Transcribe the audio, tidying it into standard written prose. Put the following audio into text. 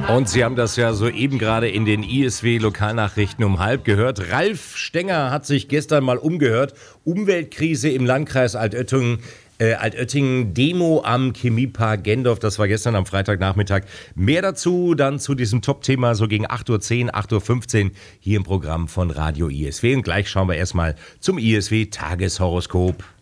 Und Sie haben das ja soeben gerade in den ISW-Lokalnachrichten um halb gehört. Ralf Stenger hat sich gestern mal umgehört. Umweltkrise im Landkreis Altötting, Demo am Chemiepark Gendorf. Das war gestern am Freitagnachmittag. Mehr dazu dann zu diesem Top-Thema so gegen 8.10 Uhr, 8.15 Uhr hier im Programm von Radio ISW. Und gleich schauen wir erstmal zum ISW-Tageshoroskop.